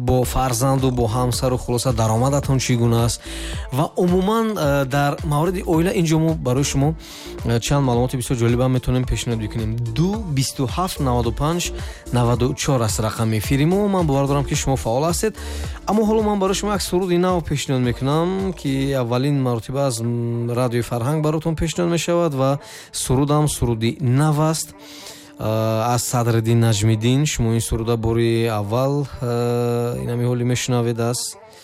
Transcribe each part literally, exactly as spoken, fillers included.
бо фарзанду бо ҳамсару хулоса даромадатон чӣ гуна аст ва умуман дар мавриди оила инҷо мо барои шумо чанд маълумоти бисёр ҷолиба метавонем пешниҳод бикунем. ду бисту ҳафт наваду панҷ наваду чор аст рақами эфири мо. ман бовар дорам ки шумо фаъол ҳастед, аммо ҳоло ман барои шумо як суруди нав пешниҳод мекунам ки аввалин маротиба аз радиои Фарҳанг баротон пешниҳод мешавад ва сурудам суруди нав аст аз Садриддин Наҷмиддин. шумо ин суруда бори аввал ин ҳами ҳоли мешунавед аст.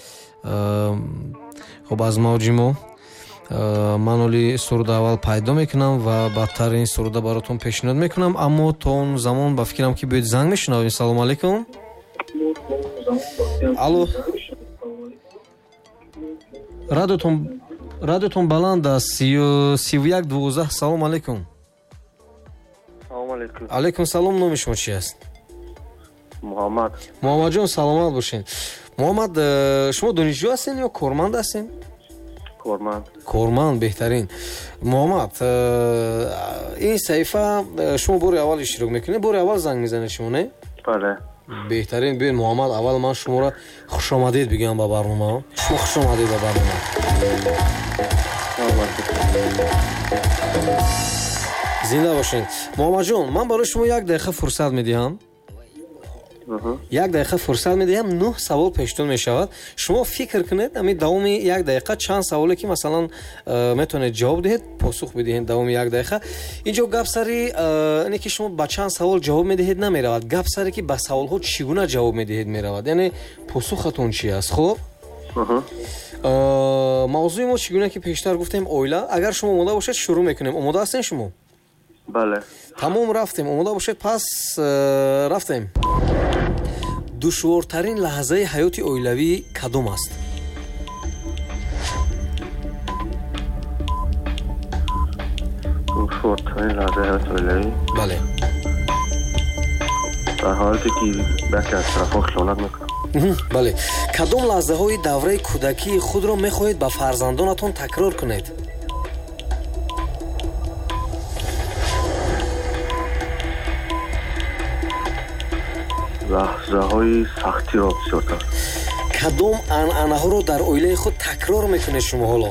хуб аз мавҷи мо ман ҳоли суруда аввал пайдо мекунам ва баъдтар ин суруда баротон пешниҳод мекунам, аммо то он замон ба фикрам ки бояд занг мешунавем. салому алайкум. алло, радиотон радиотон баланд аст. сиву як дувоздаҳ. салому алайкум. алайкум салом. номи шумо чӣ аст? муҳаммад. муҳаммадҷон, саломат бошед. муҳаммад, шумо донишҷӯ ҳастен ё корманд ҳастен? корманд. корманд, беҳтарин. муҳаммад, ин саҳифа шумо бори аввал иштирок мекунед, бори аввал занг мезанед шумо, не? бале. беҳтарин. бибин муҳаммад, аввал ман шуморо хушомадед бигӯям ба барнома. шумо хушомадед ба барнома. зинда бошед. муҳаммадҷон, ман барои шумо як дақиқа фурсат медиҳам. як дақиқа фурсат медиҳам. нӯҳ савол пешниҳод мешавад. шумо фикр кунед, ами давоми як дақиқа чанд саволе ки масалан метавонед ҷавоб диҳед, посух бидиҳед давоми як дақиқа. инҷо гап сари ине ки шумо ба чанд савол ҷавоб медиҳед намеравад. гап саре ки ба саволҳо чӣ гуна ҷавоб медиҳед меравад. яъне посухатон чӣ аст? хуб, мавзӯи мо чӣ гуна ки пештар гуфтем оила. агар шумо омода бошед шурӯъ мекунем. омода ҳастен шумо? бале. тамом, рафтем. омода бошед, пас рафтем. душвортарин лаҳзаи ҳаёти оилавӣ кадом аст? душвортарин лаҳзаи ҳаёти оилавӣ? бале. дар ҳолате ки яке аз тарафҳо хиёнат мекунад. бале. кадом лаҳзаҳои давраи кӯдакии худро мехоҳед ба фарзандонатон такрор кунед? лаҳзаҳои сахтиро бисёртар. кадом анъанаҳоро дар оилаи худ такрор мекунед шумо ҳоло?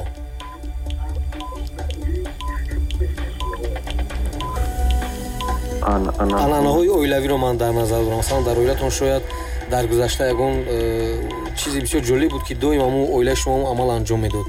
анъанаҳои оилавиро ман дар назар дорам. масалан дар оилатон шояд дар гузашта ягон чизи бисёр ҷолиб буд ки доим ҳамун оилаи шумо амал анҷом медод.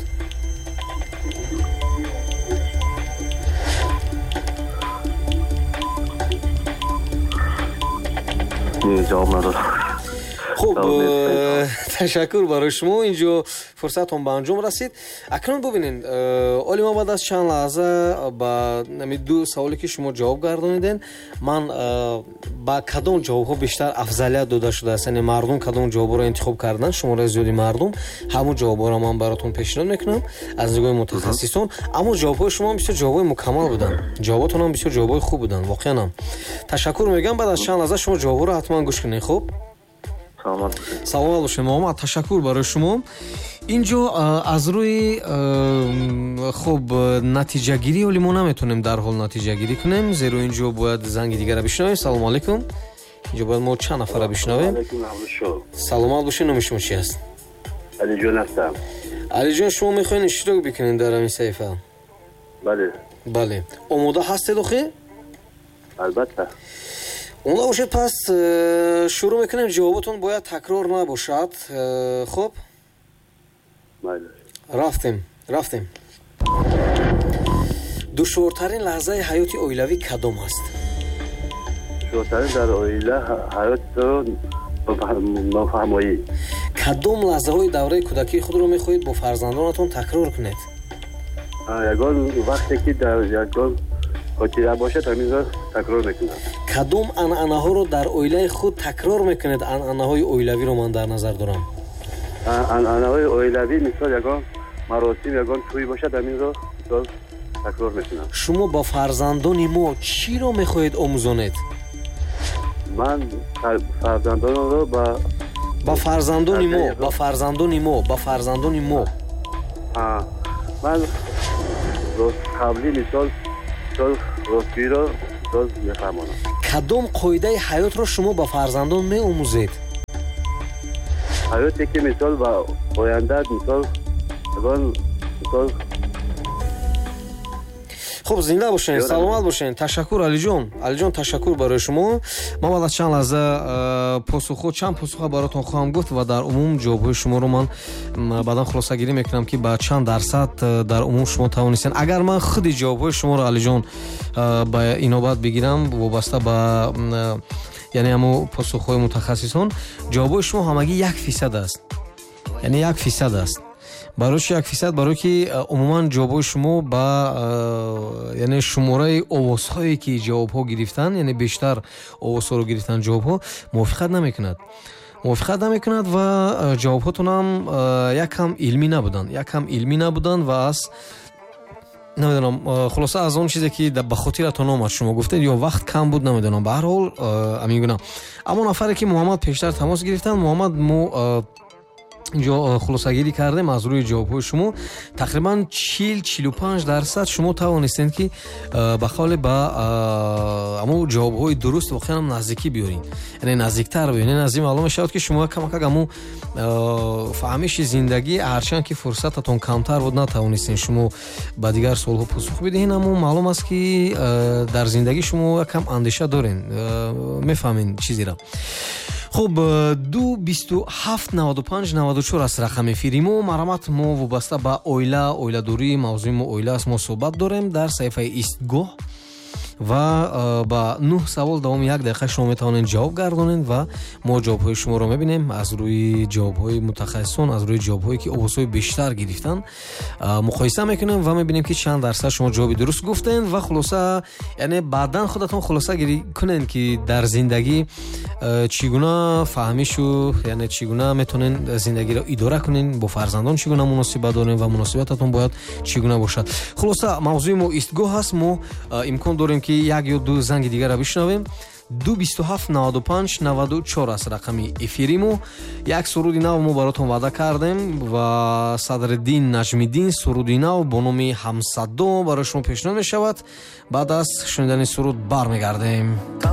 ҷавоб надодам. хуб, ташаккур барои шумо. инҷо фурсатон ба анҷом расид. акнун бубинед, оли ма баъд аз чанд лаҳза ба нами ду саволе ки шумо ҷавоб гардониден, ман ба кадом ҷавобҳо бештар афзалият дода шудааст, яъне мардум кадом ҷавобҳоро интихоб кардан, шумораи зиёди мардум. ҳамун ҷавобҳоро ман баротон пешниҳод мекунам аз нигоҳи мутахассисон. аммо ҷавобҳои шумо ҳам бисёр ҷавобҳои мукаммал будан. ҷавоботон ҳам бисёр ҷавобҳои хуб будан. воқеан ҳам ташаккур мегӯям. баъд аз чанд лаҳза шумо ҷавобҳоро ҳатман гӯш кунед. хуб, саломат бошед. муҳаммад, ташаккур барои шумо. инҷо аз рӯи хуб натиҷагирӣ оли мо наметонем дарҳол натиҷагирӣ кунем, зеро инҷо бояд занги дигарро бишнавем. салому алайкум. инҷо бояд мо чанд нафарро бишнавем. саломат бошед. номи шумо чӣ аст? алиҷон ҳастам. алиҷон, шумо мехоҳед иштирок бикунед дар ҳамин саҳифа? бале. бале. омода ҳастед охе? албатта. омода бошед, пас шурӯъ мекунем. ҷавоботон бояд такрор набошад. хуб, рафтем рафтем. душвортарин лаҳзаи ҳаёти оилавӣ кадом аст? душвортарин дар оила ҳаётро нофаҳмоӣ. кадом лаҳзаҳои давраи кӯдакии худро мехоҳед бо фарзандонатон такрор кунед? ягон вақте ки дар ягон хотира бошад ҳаминро такрор мекунад. кадом анъанаҳоро дар оилаи худ такрор мекунед? анъанаҳои оилавиро ман дар назар дорам. анъанаҳои оилавӣ мисол ягон маросим ягон тӯй бошад ҳаминро мисол такрор мекунам. шумо ба фарзандони мо чиро мехоҳед омӯзонед? ман фарзандонро ба ба фарзандони мо ба фарзандони мо ба фарзандони мо ман ростқавлӣ мисол мисол ростгӯиро мисол мефаҳмонам. кадом қоидаи ҳаётро шумо ба фарзандон меомӯзед? ҳаёте ки мисол ба оянда мисол ягон мисол خب زنده باشین، سلامت باشین. تشکر علی جان. علی جان تشکر برای شما. من بعد از چند لحظه پاسخ چند پاسخ براتون خواهم گفت و در عموم جوابهای شما رو من بعدا خلاصه گیری میکنم که با چند درصد در عموم شما توانستین. اگر من خودی جوابهای شما رو علی جان با اینوبت بگیرم وابسته با یعنی همو پاسخهای متخصصان، جوابهای شما همگی یک فیصد است. یعنی یک فیصد است. برای چی یک فیصد؟ برای که عموما جوابهای شما با یعنی شماره آوازهایی که جوابها گرفتن، یعنی بیشتر آوازها رو گرفتن جوابها موافقت نمیکند موافقت نمیکند و جوابهاتون هم یک کم علمی نبودن یک کم علمی نبودن و از نمیدونم خلاصه از اون چیزی که به خاطرتون اومد شما گفتید یا وقت کم بود نمیدونم. به هر حال میگم اما نفری که محمد پیشتر تماس گرفتن، محمد مو اینجا خلاصه گیری کردیم از روی جوابهای شما تقریبا چهل چهل و پنج درصد شما توانستین که به قول با امو جوابهای درست واقعا نزدیکی بیارین، یعنی نزدیکتر بیارین. از این معلوم شد که شما کم کم امو فهمیش زندگی هرچند که فرصتتون کمتر بود نتوانستین شما با دیگر سوالها پاسخ بدهین، اما معلوم است که در زندگی شما کم اندیشه دارین، میفهمین چیزی را. خب دو بیست و هفت نود و پنج نود و چهار است رقم افیری ما. مرامت ما وابسته به اویله اویله دوری موضوع ما اویله است. ما صحبت داریم در صفحه ایستگاه و با نه سوال دوام یک دقیقه شما میتونین جواب گردونین و ما جوابهای شما رو میبینیم از روی جوابهای متخصصان، از روی جوابهایی که اوباسای بیشتر گرفتن مقایسه میکنیم و میبینیم که چند درصد شما جوابی درست گفتین و خلاصه یعنی بعداً خودتون خلاصه گیری کنین که در زندگی چگونه فهمیشو، یعنی چگونه میتونین زندگی رو اداره کنین، با فرزندان چگونه مناسبت دارین و مناسبتتون باید چگونه باشد. خلاصه موضوع ما ایستگاه هست. ما امکان داریم که یک یا دو زنگ دیگر را بشنویم. دو بیست و هفت نود و پنج نود و چهار است رقمی افیری ما. یک سرودی نو ما براتون وعده کردیم و صدرالدین نجمیدین سرودی نو با نام همصدا برای شما پیشنهاد می شود. بعد از شنیدن سرود برمیگردیم.